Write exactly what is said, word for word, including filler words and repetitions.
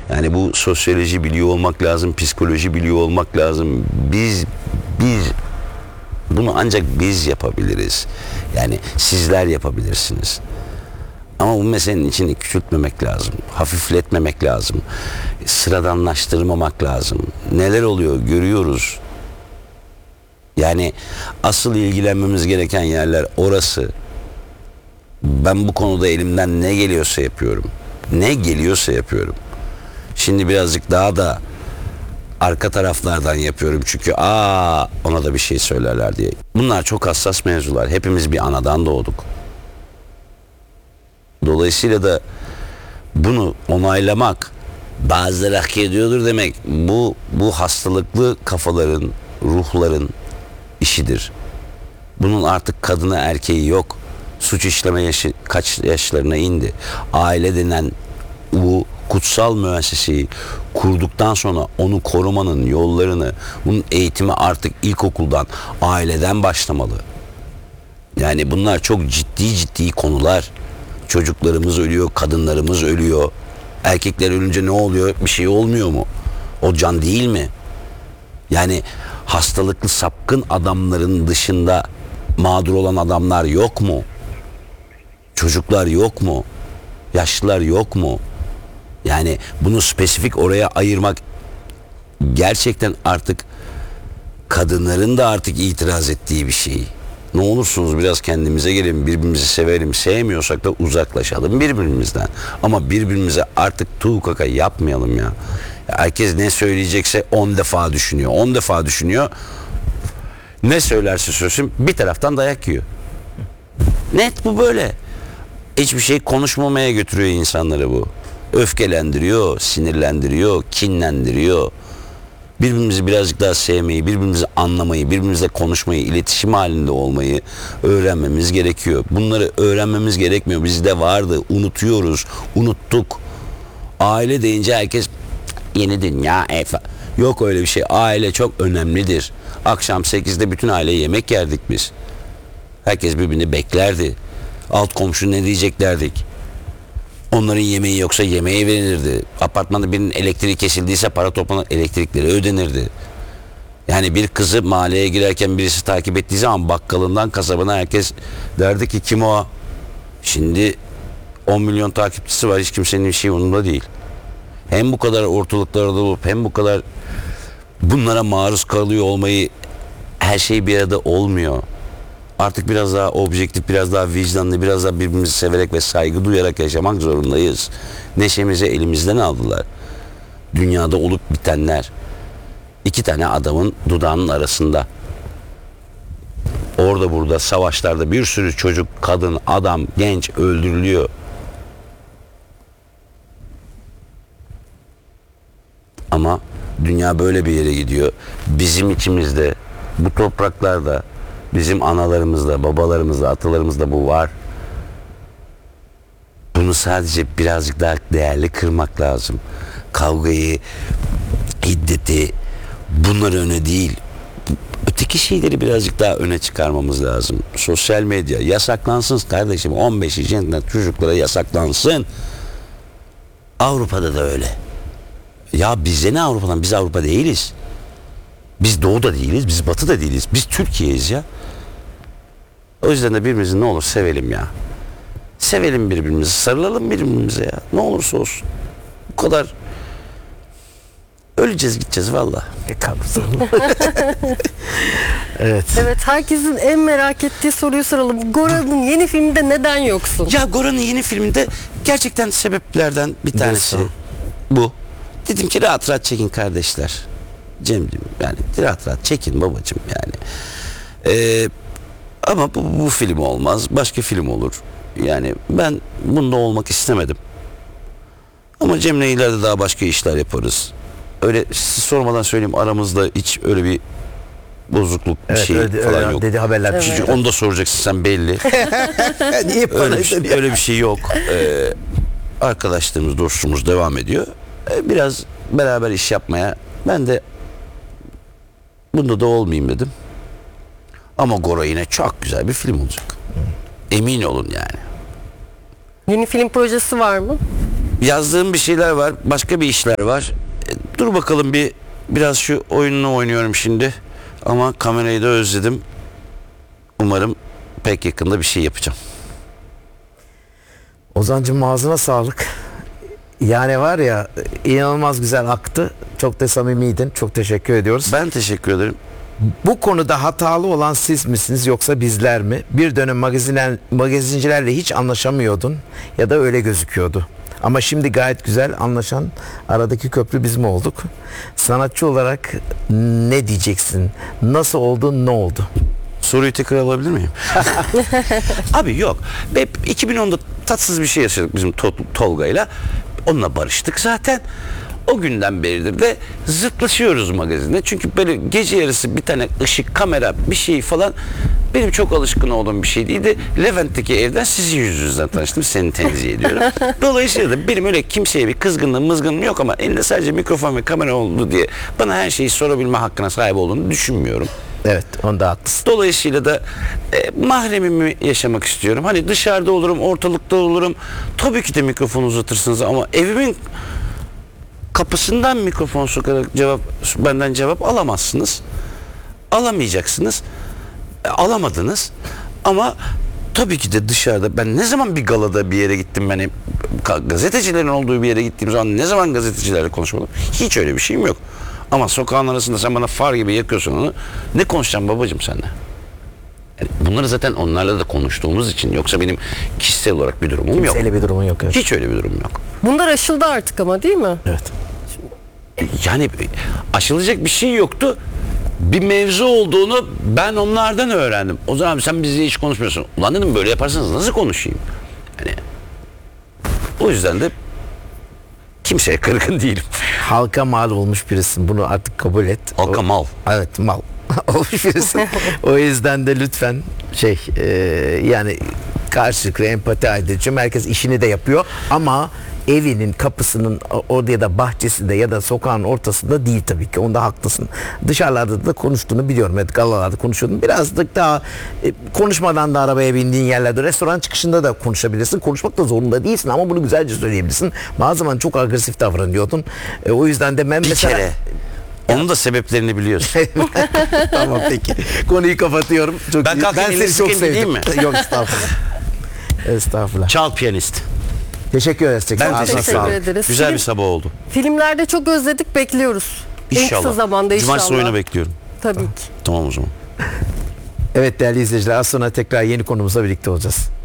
Yani bu sosyoloji biliyor olmak lazım, psikoloji biliyor olmak lazım. Biz biz bunu ancak biz yapabiliriz. Yani sizler yapabilirsiniz. Ama bu meselenin içini küçültmemek lazım. Hafifletmemek lazım. Sıradanlaştırmamak lazım. Neler oluyor görüyoruz. Yani asıl ilgilenmemiz gereken yerler orası. Ben bu konuda elimden ne geliyorsa yapıyorum. Ne geliyorsa yapıyorum. Şimdi birazcık daha da arka taraflardan yapıyorum. Çünkü aa ona da bir şey söylerler diye. Bunlar çok hassas mevzular. Hepimiz bir anadan doğduk. Dolayısıyla da bunu onaylamak, bazıları hak ediyordur demek, bu bu hastalıklı kafaların, ruhların işidir. Bunun artık kadını erkeği yok. Suç işleme yaşı kaç yaşlarına indi. Aile denen bu kutsal müesseseyi kurduktan sonra onu korumanın yollarını, bunun eğitimi artık ilkokuldan, aileden başlamalı. Yani bunlar çok ciddi ciddi konular. Çocuklarımız ölüyor, kadınlarımız ölüyor. Erkekler ölünce ne oluyor? Bir şey olmuyor mu? O can değil mi? Yani hastalıklı sapkın adamların dışında mağdur olan adamlar yok mu? Çocuklar yok mu? Yaşlılar yok mu? Yani bunu spesifik oraya ayırmak gerçekten artık kadınların da artık itiraz ettiği bir şey. Ne olursunuz biraz kendimize gelin, birbirimizi sevelim, sevmiyorsak da uzaklaşalım birbirimizden. Ama birbirimize artık tuğ kaka yapmayalım ya. Herkes ne söyleyecekse on defa düşünüyor. On defa düşünüyor. Ne söylerse söylesin bir taraftan dayak yiyor. Net bu böyle. Hiçbir şey konuşmamaya götürüyor insanları bu. Öfkelendiriyor, sinirlendiriyor, kinlendiriyor. Birbirimizi birazcık daha sevmeyi, birbirimizi anlamayı, birbirimizle konuşmayı, iletişim halinde olmayı öğrenmemiz gerekiyor. Bunları öğrenmemiz gerekmiyor. Bizde vardı, unutuyoruz, unuttuk. Aile deyince herkes yeni dünya efa. Yok öyle bir şey. Aile çok önemlidir. Akşam sekizde bütün aile yemek yerdik biz. Herkes birbirini beklerdi. Alt komşu ne diyecek derdik. Onların yemeği yoksa yemeği verilirdi. Apartmanda birinin elektriği kesildiyse para toplanıp elektrikleri ödenirdi. Yani bir kızı mahalleye girerken birisi takip ettiği zaman bakkalından kasabına herkes derdi ki kim o? Şimdi on milyon takipçisi var, hiç kimsenin bir şey umurunda değil. Hem bu kadar ortalıklarda olup hem bu kadar bunlara maruz kalıyor olmayı, her şey bir arada olmuyor. Artık biraz daha objektif, biraz daha vicdanlı, biraz daha birbirimizi severek ve saygı duyarak yaşamak zorundayız. Neşemizi elimizden aldılar. Dünyada olup bitenler. İki tane adamın dudağının arasında. Orada burada savaşlarda bir sürü çocuk, kadın, adam, genç öldürülüyor. Ama dünya böyle bir yere gidiyor. Bizim içimizde, bu topraklarda, bizim analarımızda, babalarımızda, atalarımızda bu var. Bunu sadece birazcık daha değerli kırmak lazım. Kavgayı, hiddeti, bunlar öne değil. Öteki şeyleri birazcık daha öne çıkarmamız lazım. Sosyal medya yasaklansın kardeşim. on beş yaşında çocuklara yasaklansın. Avrupa'da da öyle. Ya bize ne Avrupa'dan? Biz Avrupa değiliz. Biz Doğu'da değiliz, biz Batı'da değiliz. Biz Türkiye'yiz ya. O yüzden de birbirimizi ne olur sevelim ya. Sevelim birbirimizi, sarılalım birbirimize ya. Ne olursa olsun. Bu kadar öleceğiz gideceğiz valla. Evet. Evet, herkesin en merak ettiği soruyu soralım. Gora'nın yeni filminde neden yoksun? Ya Gora'nın yeni filminde gerçekten sebeplerden bir tanesi Nasıl? bu. Dedim ki rahat rahat çekin kardeşler. Cem'cim yani rahat rahat çekin babacığım yani. Ee, ama bu, bu film olmaz. Başka film olur. Yani ben bunda olmak istemedim. Ama Cem'le ileride daha başka işler yaparız. Öyle siz sormadan söyleyeyim, aramızda hiç öyle bir bozukluk bir Evet, şey öyle, falan öyle yok. dedi haberler. Evet. Çünkü onu da soracaksın sen belli. Niye öyle, bir şey, öyle bir şey yok. Ee, arkadaşlarımız, dostluğumuz devam ediyor. Ee, biraz beraber iş yapmaya ben de bunda da olmayayım dedim. Ama Gora yine çok güzel bir film olacak. Emin olun yani. Yeni film projesi var mı? yazdığım bir şeyler var, başka bir işler var. E, dur bakalım bir biraz şu oyununu oynuyorum şimdi. Ama kamerayı da özledim. Umarım pek yakında bir şey yapacağım. Ozan'cığım ağzına sağlık. Yani var ya, inanılmaz güzel aktı. Çok da samimiydin. Çok teşekkür ediyoruz. Ben teşekkür ederim. Bu konuda hatalı olan siz misiniz yoksa bizler mi? Bir dönem magazinler, magazincilerle hiç anlaşamıyordun ya da öyle gözüküyordu. Ama şimdi gayet güzel anlaşan aradaki köprü biz mi olduk? Sanatçı olarak ne diyeceksin? Nasıl oldu, ne oldu? Soruyu tekrar alabilir miyim? Abi yok. Hep iki bin onda tatsız bir şey yaşadık bizim Tol- Tolga'yla. Onunla barıştık zaten. O günden beridir de zıtlaşıyoruz magazinde. Çünkü böyle gece yarısı bir tane ışık, kamera, bir şey falan benim çok alışkın olduğum bir şey değildi. Levent'teki evden sizin yüzünüzden tanıştım. Seni tenzih ediyorum. Dolayısıyla da benim öyle kimseye bir kızgınlığım, mızgınlığım yok ama elinde sadece mikrofon ve kamera oldu diye bana her şeyi sorabilme hakkına sahip olduğunu düşünmüyorum. Evet, onda haklısın. Dolayısıyla da e, mahremimi yaşamak istiyorum. Hani dışarıda olurum, ortalıkta olurum. Tabii ki de mikrofon uzatırsınız ama evimin kapısından mikrofon sokarak cevap benden cevap alamazsınız. Alamayacaksınız. E, alamadınız. Ama tabii ki de dışarıda ben ne zaman bir galada bir yere gittim, ben hep gazetecilerin olduğu bir yere gittiğim zaman ne zaman gazetecilerle konuşmadım. Hiç öyle bir şeyim yok. Ama sokağın arasında sen bana far gibi yakıyorsun onu. Ne konuşacağım babacığım seninle? Yani bunları zaten onlarla da konuştuğumuz için, yoksa benim kişisel olarak bir durumum yok. Öyle bir durumun yok. Evet. Hiç öyle bir durum yok. Bunlar aşıldı artık ama, değil mi? Evet. Yani aşılacak bir şey yoktu. Bir mevzu olduğunu ben onlardan öğrendim. O zaman sen bizle hiç konuşmuyorsun. Ulan dedim, böyle yaparsanız nasıl konuşayım? Yani o yüzden de kimseye kırgın değilim. Halka mal olmuş birisin. Bunu artık kabul et. Halka O- mal. Evet, mal olmuş birisin. O yüzden de lütfen şey e, yani karşılıklı empati edeceğim. Herkes işini de yapıyor ama evinin kapısının orada ya da bahçesinde ya da sokağın ortasında değil tabii ki. Onda haklısın. Dışarılarda da konuştuğunu biliyorum. Evet, galalarda konuşuyordum. Birazcık daha e, konuşmadan da arabaya bindiğin yerlerde, restoran çıkışında da konuşabilirsin. Konuşmak da zorunda değilsin ama bunu güzelce söyleyebilirsin. Bazı zaman çok agresif davranıyordun. E, o yüzden de ben Bir mesela... kere. Onun da sebeplerini biliyorsun. Tamam, peki. Konuyu kapatıyorum. Çok Ben iyi. kalkayım, elini seni çok sıkayım, sevdim. gideyim mi? Yok, estağfurullah. Estağfurullah. Çal piyanist. Teşekkür ederiz. Ben Ağzına teşekkür sağlık. Teşekkür ederiz. Güzel Film- bir sabah oldu. Filmlerde çok özledik, bekliyoruz. En İnşallah. kısa zamanda inşallah. Cumartesi oyuna bekliyorum. Tabii ki. Tamam o zaman. Evet değerli izleyiciler, az sonra tekrar yeni konumuzla birlikte olacağız.